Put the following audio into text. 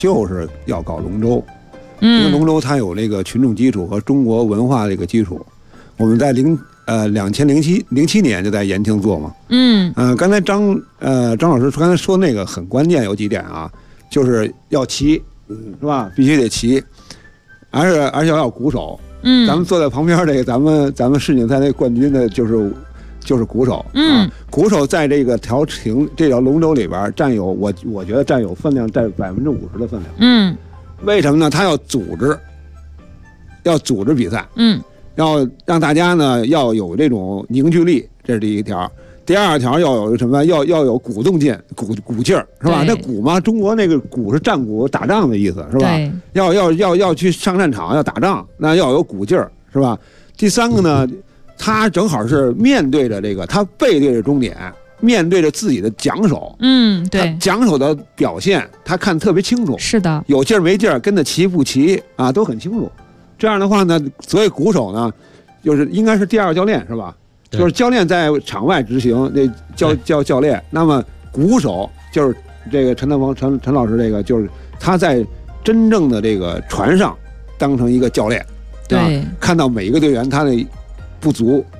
就是要搞龙舟。因为龙舟它有这个群众基础和中国文化这个基础。我们在2007年就在延庆做嘛。刚才张老师刚才说那个很关键，有几点啊，就是要齐，是吧？必须得齐，而且要鼓手。咱们坐在旁边这个咱们世锦赛那冠军的就是鼓手。鼓手在这个这条龙舟里边占有我觉得占有分量，占50%的分量。为什么呢？他要组织比赛。要让大家呢要有这种凝聚力，这是第一条。第二条要有什么？要有鼓动劲、鼓劲儿，是吧？那鼓嘛，中国那个鼓是战鼓，打仗的意思，是吧？要去上战场，要打仗，那要有鼓劲儿，是吧？第三个呢，他正好是面对着这个，他背对着终点，面对着自己的桨手。 对， 桨手的表现他看特别清楚。 是的， 有劲儿没劲儿，跟着齐不齐啊，都很清楚。这样的话呢，所以鼓手呢，就是应该是第二教练，是吧？就是教练在场外执行，那教练。那么鼓手就是这个陈老师，这个就是他在真正的这个船上当成一个教练， 对， 看到每一个队员他的不足，